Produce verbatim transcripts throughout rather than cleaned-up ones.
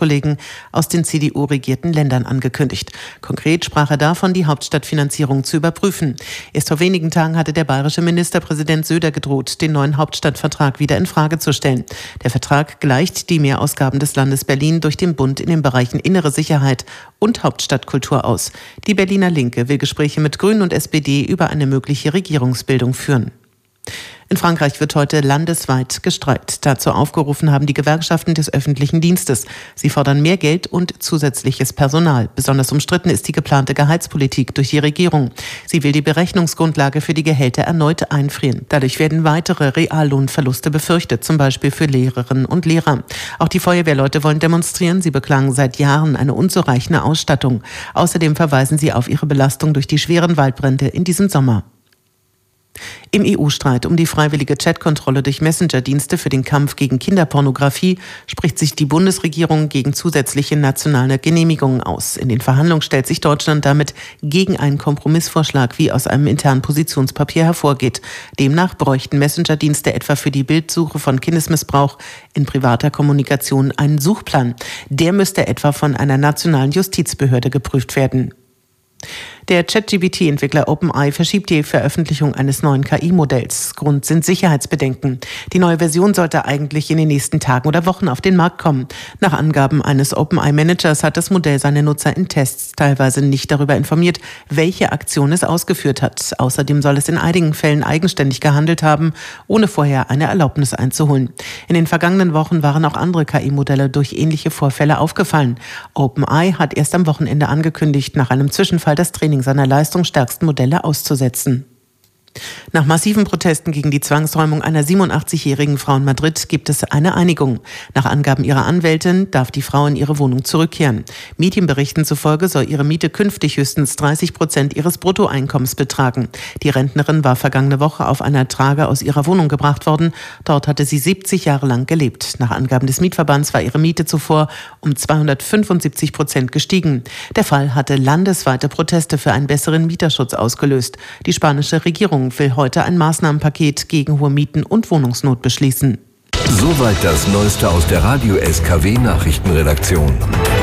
Kollegen aus den C D U-regierten Ländern angekündigt. Konkret sprach er davon, die Hauptstadtfinanzierung zu überprüfen. Erst vor wenigen Tagen hatte der bayerische Ministerpräsident Söder gedroht, den neuen Hauptstadtvertrag wieder in Frage zu stellen. Der Vertrag gleicht die Mehrausgaben des Landes Berlin durch den Bund in den Bereichen innere Sicherheit und Hauptstadtkultur aus. Die Berliner Linke will Gespräche mit Grünen und S P D über eine mögliche Regierungsbildung führen. In Frankreich wird heute landesweit gestreikt. Dazu aufgerufen haben die Gewerkschaften des öffentlichen Dienstes. Sie fordern mehr Geld und zusätzliches Personal. Besonders umstritten ist die geplante Gehaltspolitik durch die Regierung. Sie will die Berechnungsgrundlage für die Gehälter erneut einfrieren. Dadurch werden weitere Reallohnverluste befürchtet, zum Beispiel für Lehrerinnen und Lehrer. Auch die Feuerwehrleute wollen demonstrieren. Sie beklagen seit Jahren eine unzureichende Ausstattung. Außerdem verweisen sie auf ihre Belastung durch die schweren Waldbrände in diesem Sommer. Im E U-Streit um die freiwillige Chatkontrolle durch Messenger-Dienste für den Kampf gegen Kinderpornografie spricht sich die Bundesregierung gegen zusätzliche nationale Genehmigungen aus. In den Verhandlungen stellt sich Deutschland damit gegen einen Kompromissvorschlag, wie aus einem internen Positionspapier hervorgeht. Demnach bräuchten Messenger-Dienste etwa für die Bildsuche von Kindesmissbrauch in privater Kommunikation einen Suchplan. Der müsste etwa von einer nationalen Justizbehörde geprüft werden. Der ChatGPT-Entwickler OpenAI verschiebt die Veröffentlichung eines neuen K I-Modells. Grund sind Sicherheitsbedenken. Die neue Version sollte eigentlich in den nächsten Tagen oder Wochen auf den Markt kommen. Nach Angaben eines OpenAI-Managers hat das Modell seine Nutzer in Tests teilweise nicht darüber informiert, welche Aktion es ausgeführt hat. Außerdem soll es in einigen Fällen eigenständig gehandelt haben, ohne vorher eine Erlaubnis einzuholen. In den vergangenen Wochen waren auch andere K I-Modelle durch ähnliche Vorfälle aufgefallen. OpenAI hat erst am Wochenende angekündigt, nach einem Zwischenfall das Training seiner leistungsstärksten Modelle auszusetzen. Nach massiven Protesten gegen die Zwangsräumung einer siebenundachtzigjährigen Frau in Madrid gibt es eine Einigung. Nach Angaben ihrer Anwältin darf die Frau in ihre Wohnung zurückkehren. Medienberichten zufolge soll ihre Miete künftig höchstens dreißig Prozent ihres Bruttoeinkommens betragen. Die Rentnerin war vergangene Woche auf einer Trage aus ihrer Wohnung gebracht worden. Dort hatte sie siebzig Jahre lang gelebt. Nach Angaben des Mietverbands war ihre Miete zuvor um zweihundertfünfundsiebzig Prozent gestiegen. Der Fall hatte landesweite Proteste für einen besseren Mieterschutz ausgelöst. Die spanische Regierung will heute ein Maßnahmenpaket gegen hohe Mieten und Wohnungsnot beschließen. Soweit das Neueste aus der Radio S K W Nachrichtenredaktion.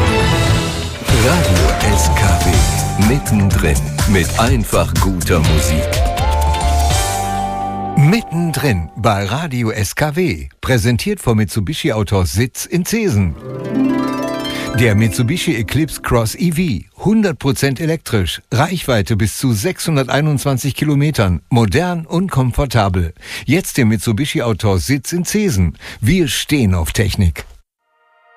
Radio S K W, mittendrin, mit einfach guter Musik. Mittendrin bei Radio S K W, präsentiert von Mitsubishi Autos Sitz in Zesen. Der Mitsubishi Eclipse Cross E V, hundert Prozent elektrisch, Reichweite bis zu sechshunderteinundzwanzig Kilometern, modern und komfortabel. Jetzt der Mitsubishi Autos Sitz in Zesen. Wir stehen auf Technik.